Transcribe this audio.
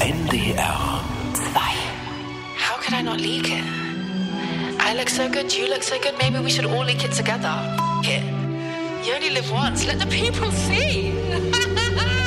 NDR 2. How could I not leak it? I look so good, you look so good, maybe we should all leak it together. It. You only live once, let the people see.